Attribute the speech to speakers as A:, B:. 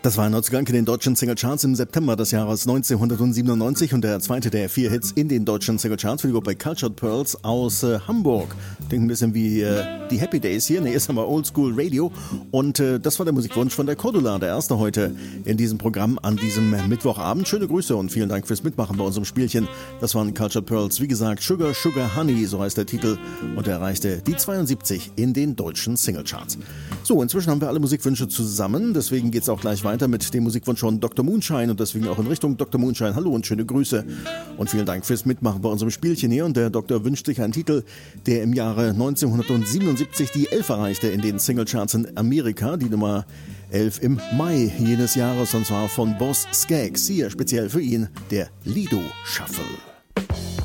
A: Das war Nordsklank in den deutschen Singlecharts im September des Jahres 1997 und der zweite der 4 Hits in den deutschen Singlecharts für die Gruppe Cultured Pearls aus Hamburg. Klingt ein bisschen wie die Happy Days hier, ist aber Oldschool Radio und das war der Musikwunsch von der Cordula, der erste heute in diesem Programm an diesem Mittwochabend. Schöne Grüße und vielen Dank fürs Mitmachen bei unserem Spielchen. Das waren Cultured Pearls, wie gesagt, Sugar Sugar Honey, so heißt der Titel und er erreichte die 72 in den deutschen Singlecharts. So, inzwischen haben wir alle Musikwünsche zusammen, deswegen geht's auch gleich weiter mit dem Musikwunsch von Dr. Moonshine und deswegen auch in Richtung Dr. Moonshine. Hallo und schöne Grüße und vielen Dank fürs Mitmachen bei unserem Spielchen hier. Und der Doktor wünscht sich einen Titel, der im Jahre 1977 die 11 erreichte in den Singlecharts in Amerika, die Nummer 11 im Mai jenes Jahres und zwar von Boss Skaggs. Hier speziell für ihn der Lido Shuffle.